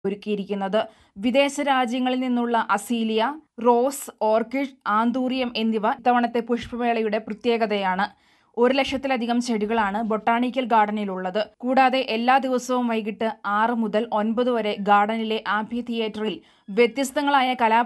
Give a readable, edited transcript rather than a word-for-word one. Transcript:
ഒരുക്കിയിരിക്കുന്നത്. വിദേശ രാജ്യങ്ങളിൽ നിന്നുള്ള അസീലിയ, റോസ്, ഓർക്കിഡ്, ആന്തൂറിയം എന്നിവ ഇത്തവണത്തെ പുഷ്പമേളയുടെ പ്രത്യേകതയാണ്. 1,00,000-ലധികം ചെടികളാണ് ബൊട്ടാണിക്കൽ ഗാർഡനിലുള്ളത്. കൂടാതെ എല്ലാ ദിവസവും വൈകിട്ട് 6 മുതൽ 9 വരെ ഗാർഡനിലെ ആംഫി തിയേറ്ററിൽ വ്യത്യസ്തങ്ങളായ